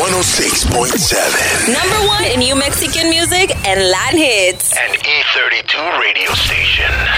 106.7. Number one in New Mexican music and Latin hits. An E32 radio station.